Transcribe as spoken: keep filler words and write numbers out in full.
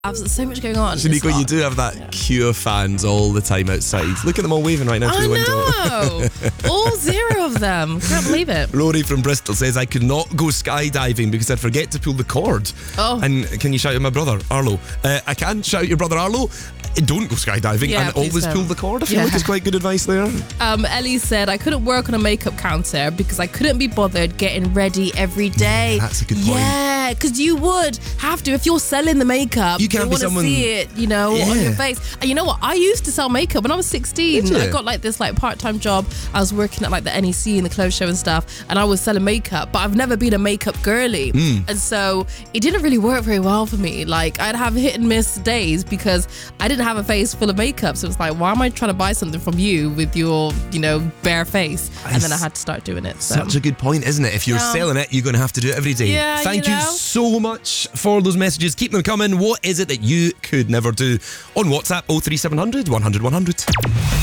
Absolutely, so much going on. Shaniqua, you do have that yeah. queue of fans all the time outside. Look at them all waving right now through I the window. know. All zero of them. Can't believe it. Rory from Bristol says, I could not go skydiving because I'd forget to pull the cord. Oh. And can you shout at my brother, Arlo? Uh, I can shout at your brother, Arlo. Don't go skydiving yeah, and always don't. pull the cord. I feel yeah. like it's quite good advice there. Um, Ellie said, I couldn't work on a makeup counter because I couldn't be bothered getting ready every day. Yeah, that's a good point. Yeah, because you would have to if you're selling the makeup. You can't you be want to someone... see it, you know, yeah. on your face. And you know what? I used to sell makeup when I was sixteen. Did you? I got like this like part-time job. I was working at like the N E C and the clothes show and stuff, and I was selling makeup. But I've never been a makeup girly, mm. and so it didn't really work very well for me. Like I'd have hit and miss days because I didn't have a face full of makeup. So it's like, why am I trying to buy something from you with your, you know, bare face? And then I had to start doing it. So. Such a good point, isn't it? If you're yeah. selling it, you're going to have to do it every day. Yeah, Thank you, you know? so much for those messages. Keep them coming. What is it that you could never do? On WhatsApp, oh three seven hundred, one hundred, one hundred.